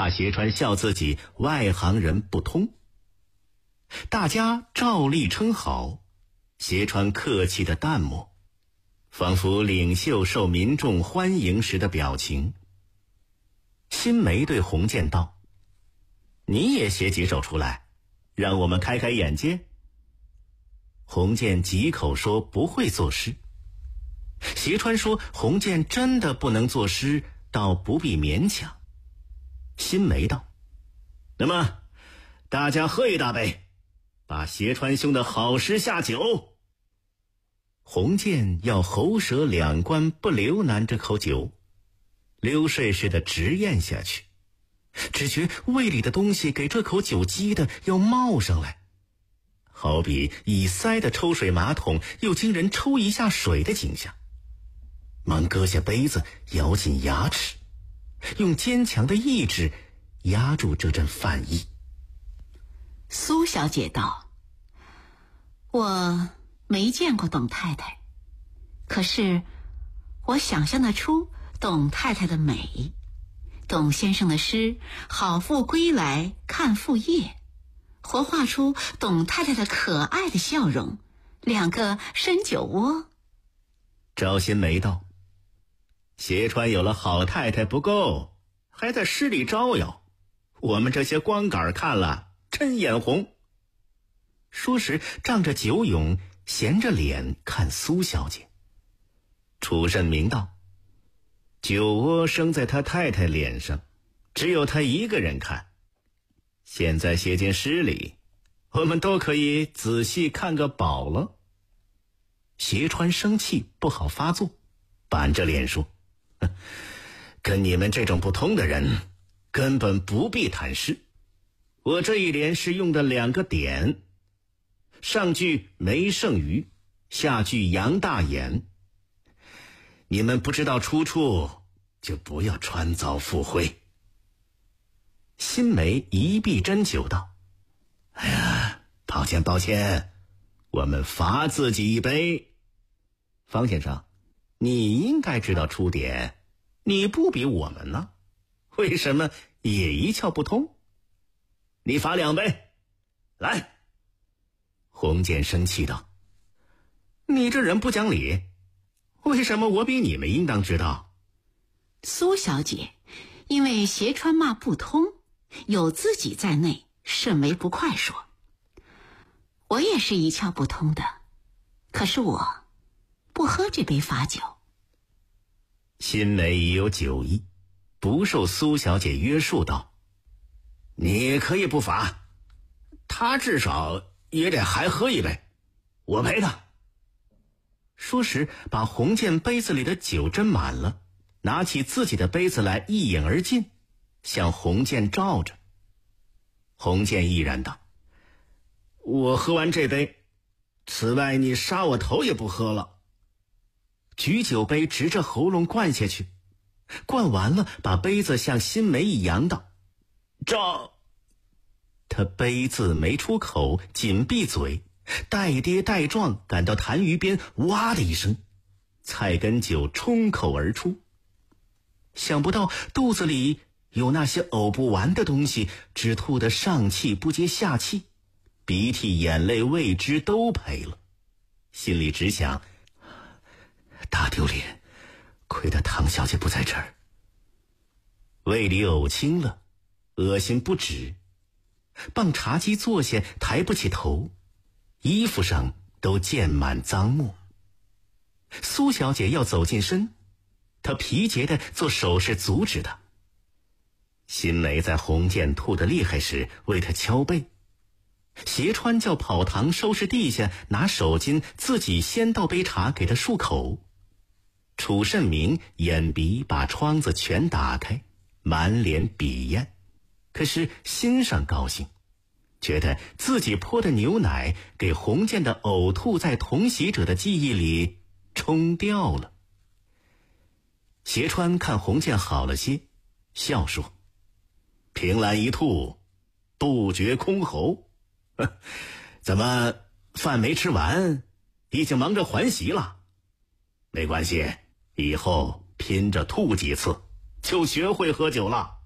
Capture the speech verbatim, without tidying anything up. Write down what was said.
怕斜川笑自己外行人不通。大家照例称好，斜川客气的淡漠，仿佛领袖受民众欢迎时的表情。新梅对洪建道：你也写几首出来，让我们开开眼界。洪建几口说不会作诗。斜川说洪建真的不能作诗，倒不必勉强。新梅道：那么大家喝一大杯，把斜川兄的好诗下酒。洪建要喉舌两关不留难这口酒，流水似的直咽下去，只觉胃里的东西给这口酒激得要冒上来，好比已塞的抽水马桶又经人抽一下水的景象。忙搁下杯子，咬紧牙齿，用坚强的意志压住这阵饭意。 苏小姐道：我没见过董太太，可是我想象得出董太太的美。董先生的诗好赋归来看父夜，活画出董太太的可爱的笑容，两个深酒窝。 赵新梅道：斜川有了好太太不够，还在诗里招摇，我们这些光杆看了真眼红。说时仗着酒勇，闲着脸看苏小姐。楚慎明道：酒窝生在他太太脸上，只有他一个人看，现在写进诗里，我们都可以仔细看个饱了。斜川生气不好发作，板着脸说：跟你们这种不通的人根本不必谈诗。我这一联是用的两个点，上句梅圣余，下句杨大眼。你们不知道出处，就不要穿凿附会。新梅一臂斟酒道：哎呀，抱歉抱歉，我们罚自己一杯。方先生，你应该知道出典，你不比我们呢，为什么也一窍不通？你罚两杯，来。洪建生气道：你这人不讲理，为什么我比你们应当知道？ 苏小姐因为斜川骂不通，有自己在内，甚为不快说：我也是一窍不通的，可是我不喝这杯罚酒。 新梅已有酒意，不受苏小姐约束道：你可以不罚，他至少也得还喝一杯，我陪他。说时把洪建杯子里的酒斟满了，拿起自己的杯子来一饮而尽，向洪建照着。洪建毅然道：我喝完这杯，此外你杀我头也不喝了。举酒杯直着喉咙灌下去，灌完了把杯子向新梅一扬道：照。他杯字没出口，紧闭嘴，带跌带撞赶到痰盂边，哇的一声，菜根酒冲口而出。想不到肚子里有那些呕不完的东西，只吐得上气不接下气，鼻涕眼泪未知都赔了，心里只想大丢脸，亏得唐小姐不在这儿。胃里呕清了，恶心不止，傍茶几坐下，抬不起头，衣服上都溅满脏沫。苏小姐要走近身，她疲竭地做手势阻止她。新梅在洪建吐得厉害时为她敲背，斜川叫跑堂收拾地下，拿手巾自己先倒杯茶给她漱口。楚慎明眼鼻把窗子全打开，满脸鄙厌，可是心上高兴，觉得自己泼的牛奶给洪建的呕吐在同席者的记忆里冲掉了。斜川看洪建好了些，笑说：凭栏一吐，不觉空喉。怎么饭没吃完，已经忙着还席了？没关系，以后拼着吐几次，就学会喝酒了。